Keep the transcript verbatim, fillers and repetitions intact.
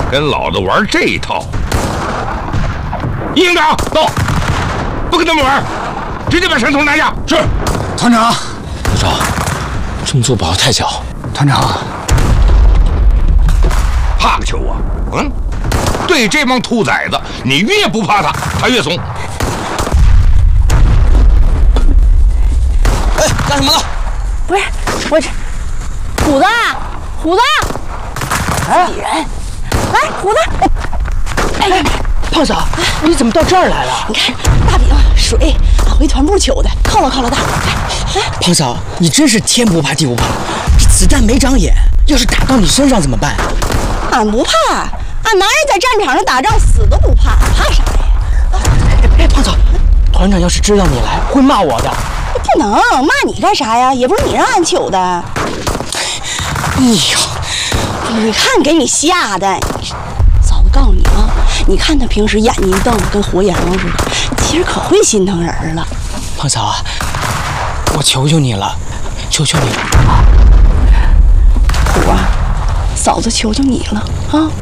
跟老子玩这一套。一营长到，不跟他们玩，直接把山头拿下。是， 团长。 部长，这么做不好太小。 团长， 怕个球啊！嗯，对这帮兔崽子，你越不怕他，他越怂。 哎，干什么呢？ 不是，我这虎子，虎子，哎，人，来，虎子，哎， 胖嫂，你怎么到这儿来了？ 你看大饼、水，俺回团部求的，犒劳犒劳大伙。来，来， 胖嫂，你真是天不怕地不怕，这子弹没长眼，要是打到你身上怎么办？ 俺不怕，俺男人在战场上打仗死都不怕，怕啥呀？ 哎，胖嫂，团长要是知道你来，会骂我的。 不能骂你干啥呀？也不是你让俺求的。 哎呦， 你看给你吓的！嫂子告诉你啊，你看他平时眼睛一瞪跟活阎王似的，其实可会心疼人了。 胖嫂啊，我求求你了，求求你了。 虎啊，嫂子求求你了啊！